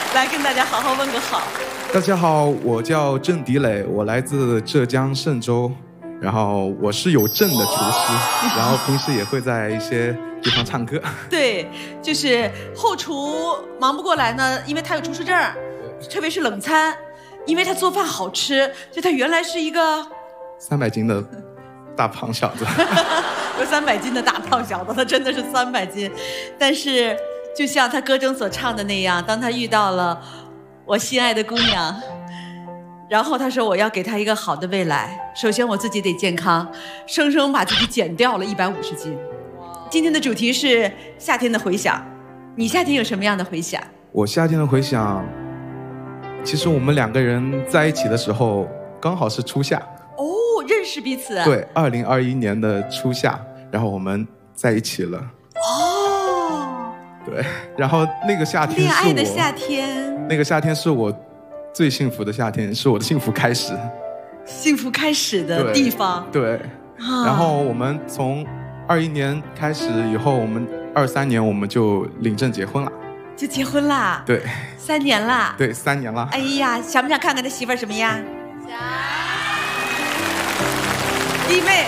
来跟大家好好问个好。 大家好，我叫郑迪磊，我来自浙江嵊州，然后我是有证的厨师，然后平时也会在一些地方唱歌。 对，就是后厨忙不过来呢，因为他有厨师证，特别是冷餐，因为他做饭好吃，就他原来是一个 300斤的大胖小子， 有300斤的大胖小子，他真的是300斤。但是就像他歌中所唱的那样，当他遇到了我心爱的姑娘，然后他说我要给她一个好的未来，首先我自己得健康，生生把自己减掉了150斤。今天的主题是夏天的回响，你夏天有什么样的回响？ 我夏天的回想，其实我们2个人在一起的时候刚好是初夏。 哦，认识彼此。 对，2021年的初夏，然后我们在一起了。 哦， 对，然后那个夏天是恋爱的夏天， 那个夏天是我最幸福的夏天，是我的幸福开始。 幸福开始的地方。 对，然后我们从21年开始以后，我们23年我们就领证结婚了。 就结婚啦？ 对 ，3年啦？ 对，3年了。 哎呀，想不想看看他媳妇儿什么样？想。弟妹，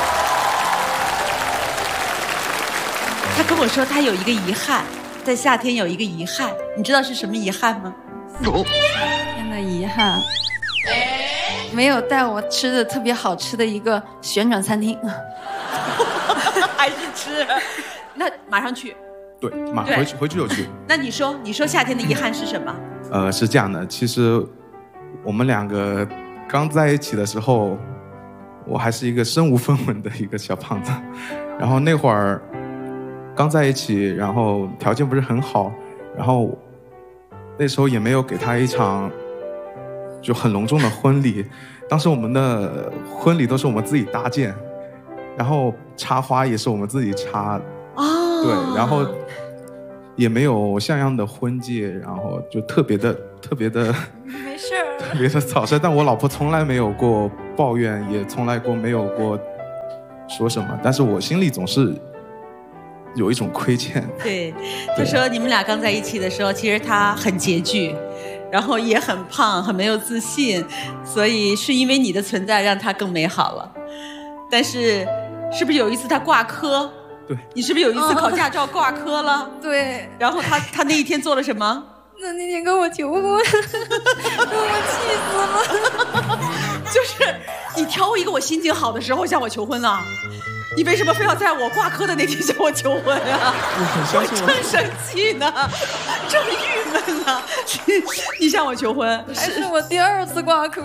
他跟我说他有一个遗憾，在夏天有一个遗憾，你知道是什么遗憾吗？ 天的遗憾，没有带我吃的特别好吃的一个旋转餐厅。 还是吃？那马上去。 对，回去就去。 那你说夏天的遗憾是什么？ 是这样的，其实我们2个刚在一起的时候，我还是一个身无分文的一个小胖子，然后那会儿刚在一起，然后条件不是很好，然后那时候也没有给他一场就很隆重的婚礼，当时我们的婚礼都是我们自己搭建，然后插花也是我们自己插。哦，对，然后也没有像样的婚戒，然后就特别的没事， 特别的草率。但我老婆从来没有过抱怨，也从来没有过说什么，但是我心里总是有一种亏欠。 对，他说你们俩刚在一起的时候，其实他很拮据，然后也很胖，很没有自信，所以是因为你的存在让他更美好了。但是，是不是有一次他挂科？ 对， 你是不是有一次考驾照挂科了？ 对。 然后他那一天做了什么？ 那天跟我求婚，我气死了。 就是你挑一个我心情好的时候向我求婚啊！你为什么非要在我挂科的那天向我求婚啊？ 我很相信我正生气呢，正郁闷呢。你向我求婚， 还是我第2次挂科，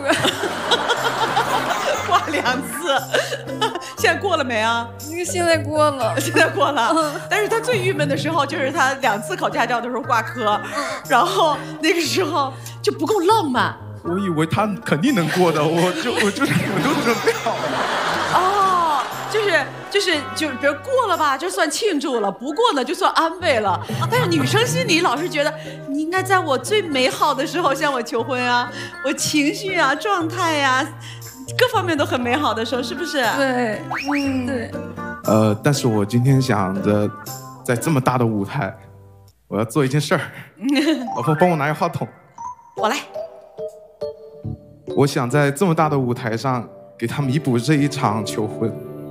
挂2次，现在过了没啊？ 现在过了， 现在过了。但是他最郁闷的时候，就是他2次考驾照的时候挂科，然后那个时候就不够浪漫。 我以为他肯定能过的，我都准备好了。 哦，就比如过了吧，就算庆祝了；不过呢，就算安慰了。但是女生心里老是觉得，你应该在我最美好的时候向我求婚啊，我情绪啊、状态啊，各方面都很美好的时候，是不是？ 对，对。 但是我今天想着，在这么大的舞台，我要做一件事儿。老婆，帮我拿个话筒。 我来。 我想在这么大的舞台上，给他弥补这一场求婚。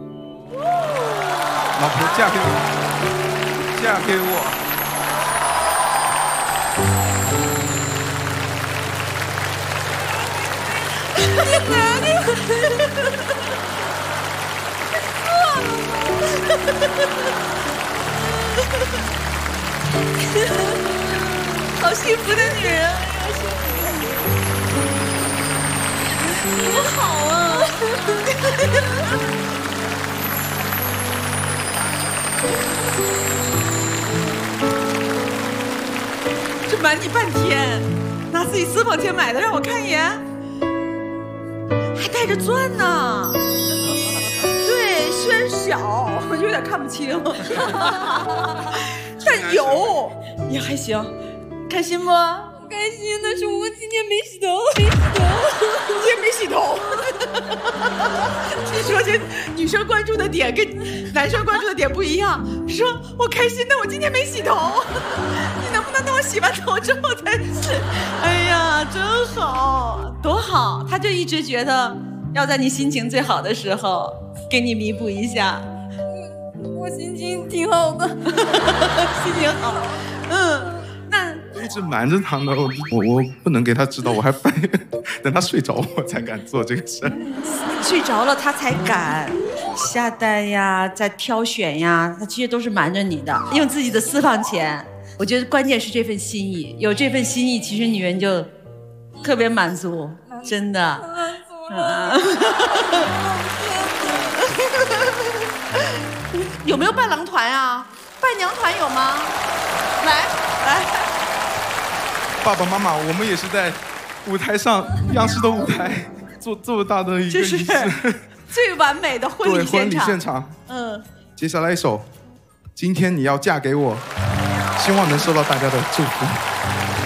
老婆，嫁给我，嫁给我。 好幸福的女人，多好啊！这瞒你半天，拿自己私房钱买的，让我看一眼，还带着钻呢。对，虽然小，有点看不清，但有也还行。开心不？ 开心，但是我今天没洗头， 今天没洗头。你说这女生关注的点跟男生关注的点不一样。说我开心，但我今天没洗头，你能不能等我洗完头之后才吃。哎呀，真好，多好！他就一直觉得要在你心情最好的时候给你弥补一下。 我心情挺好的， 心情好。那一直瞒着他呢，我不能给他知道，我还半夜等他睡着我才敢做这个事儿。 睡着了他才敢下单呀，在挑选呀，他其实都是瞒着你的，用自己的私房钱。我觉得关键是这份心意，有这份心意，其实女人就特别满足，真的。有没有伴郎团啊？伴娘团有吗？来， 爸爸妈妈，我们也是在舞台上，央视的舞台做这么大的一个仪式， 最完美的婚礼现场。 对，婚礼现场。接下来一首《今天你要嫁给我》，希望能受到大家的祝福。